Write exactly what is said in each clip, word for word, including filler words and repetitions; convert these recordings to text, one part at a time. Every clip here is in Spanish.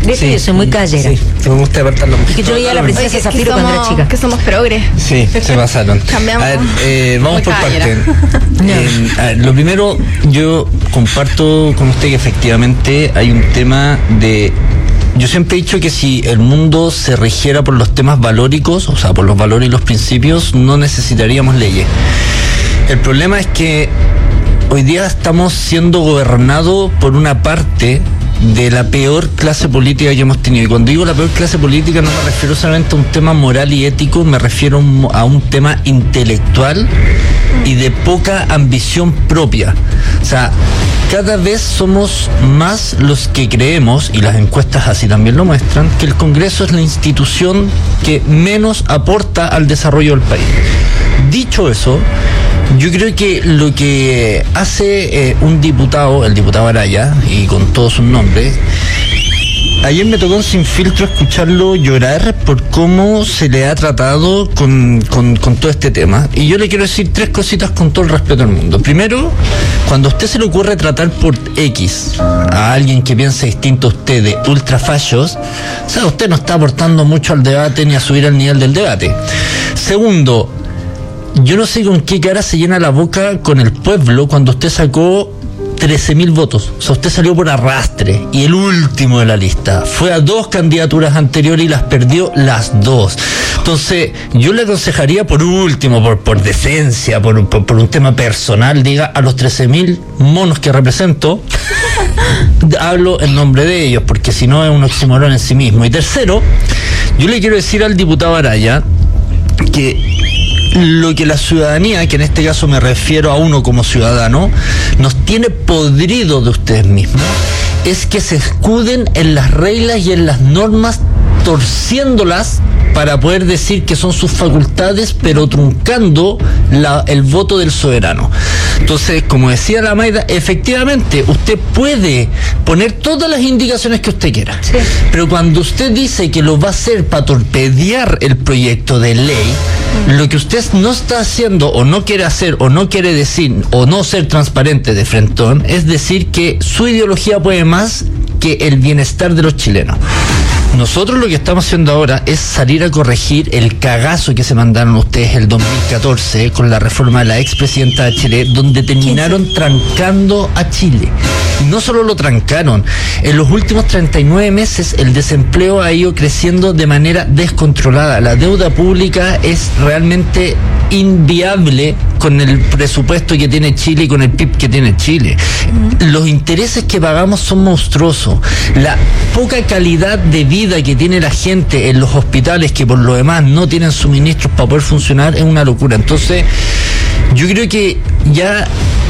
De hecho, sí, yo soy muy callera. Sí, me gusta apartar la música. Es que yo veía a la princesa Zafiro cuando era chica. Que somos progres. Sí, se pasaron. Cambiamos. A ver, eh, vamos Muy por callera. parte. No. Eh, a ver, lo primero, yo comparto con usted que efectivamente hay un tema de... Yo siempre he dicho que si el mundo se rigiera por los temas valóricos, o sea, por los valores y los principios, no necesitaríamos leyes. El problema es que hoy día estamos siendo gobernados por una parte de la peor clase política que hemos tenido. Y cuando digo la peor clase política no me refiero solamente a un tema moral y ético, me refiero a un tema intelectual y de poca ambición propia. O sea, cada vez somos más los que creemos, y las encuestas así también lo muestran, que el Congreso es la institución que menos aporta al desarrollo del país. Dicho eso, yo creo que lo que hace eh, un diputado, el diputado Araya, y con todos sus nombres, ayer me tocó Sin Filtro escucharlo llorar por cómo se le ha tratado con, con, con todo este tema. Y yo le quiero decir tres cositas con todo el respeto del mundo. Primero, cuando a usted se le ocurre tratar por X a alguien que piensa distinto a usted de ultrafallos, o sea, usted no está aportando mucho al debate ni a subir al nivel del debate. Segundo, yo no sé con qué cara se llena la boca con el pueblo cuando usted sacó trece mil votos. O sea, usted salió por arrastre y el último de la lista. Fue a dos candidaturas anteriores y las perdió las dos. Entonces, yo le aconsejaría por último, por, por decencia, por, por, por un tema personal, diga a los trece mil monos que represento, hablo en nombre de ellos, porque si no es un oxímoron en sí mismo. Y tercero, yo le quiero decir al diputado Araya que lo que la ciudadanía, que en este caso me refiero a uno como ciudadano, nos tiene podrido de ustedes mismos, es que se escuden en las reglas y en las normas, torciéndolas para poder decir que son sus facultades, pero truncando la, el voto del soberano. Entonces, como decía la Maida, efectivamente, usted puede poner todas las indicaciones que usted quiera, sí, pero cuando usted dice que lo va a hacer para torpedear el proyecto de ley, lo que usted no está haciendo o no quiere hacer o no quiere decir o no ser transparente de frentón es decir que su ideología puede más que el bienestar de los chilenos. Nosotros lo que estamos haciendo ahora es salir a corregir el cagazo que se mandaron ustedes el dos mil catorce con la reforma de la expresidenta de Chile, donde terminaron trancando a Chile. Y no solo lo trancaron, en los últimos treinta y nueve meses el desempleo ha ido creciendo de manera descontrolada. La deuda pública es realmente inviable con el presupuesto que tiene Chile y con el P I B que tiene Chile. Los intereses que pagamos son monstruosos. La poca calidad de vida que tiene la gente en los hospitales, que por lo demás no tienen suministros para poder funcionar, es una locura. Entonces, yo creo que ya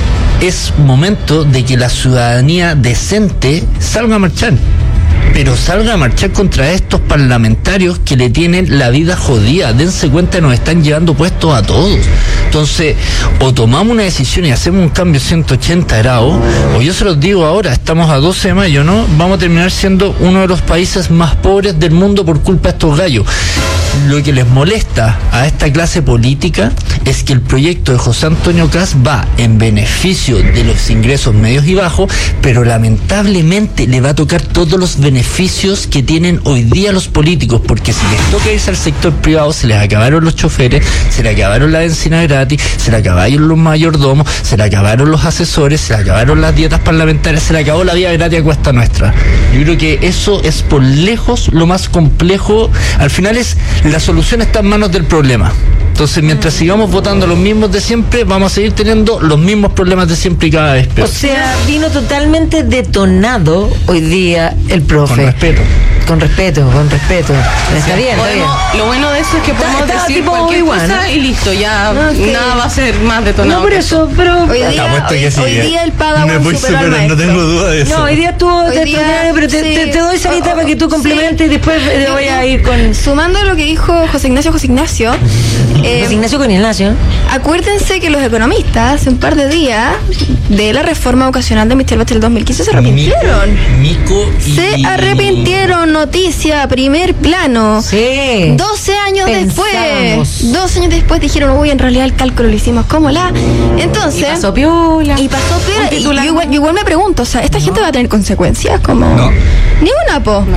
es momento de que la ciudadanía decente salga a marchar. Pero salga a marchar contra estos parlamentarios que le tienen la vida jodida. Dense cuenta, nos están llevando puestos a todos. Entonces, o tomamos una decisión y hacemos un cambio ciento ochenta grados, o yo se los digo ahora, estamos a doce de mayo, ¿no? Vamos a terminar siendo uno de los países más pobres del mundo por culpa de estos gallos. Lo que les molesta a esta clase política es que el proyecto de José Antonio Kast va en beneficio de los ingresos medios y bajos, pero lamentablemente le va a tocar todos los beneficios que tienen hoy día los políticos, porque si les toca irse al sector privado, se les acabaron los choferes, se les acabaron la benzina gratis, se les acabaron los mayordomos, se les acabaron los asesores, se les acabaron las dietas parlamentarias, se les acabó la vía gratis a cuesta nuestra. Yo creo que eso es por lejos lo más complejo. Al final es la solución está en manos del problema. Entonces, mientras sigamos votando los mismos de siempre, vamos a seguir teniendo los mismos problemas de siempre y cada vez peor. O sea, vino totalmente detonado hoy día el profe. Con respeto. Con respeto, con respeto. Está bien, está bien. Podemos- lo bueno de eso es que podemos está decir tipo cualquier Obi-Wan, cosa ¿no? y listo, ya Ok. nada va a ser más detonado. No por que eso, pero Hoy Te día, apuesto hoy, que sí, hoy eh. día el Me Padawan voy superó al superando, no maestro. tengo duda de eso. no, hoy día estuvo, Hoy te, día, pero te, sí. te, te doy salita Oh, oh, para que tú sí. complementes y después eh, Yo- voy a yo- ir con Sumando a lo que dijo José Ignacio José Ignacio, eh, José Ignacio con Ignacio. acuérdense que los economistas hace un par de días de la reforma educacional de Michelle Bachelet dos mil quince se arrepintieron. Mico y... Se arrepintieron, noticia, primer plano. Sí. doce años Pensábamos. después. doce años después dijeron, uy, en realidad el cálculo lo hicimos como la. Entonces. Y pasó piola. Y pasó piola. Un Y titular. yo igual, yo igual me pregunto, o sea, ¿esta gente va a tener consecuencias? Como. No. Ni una, po.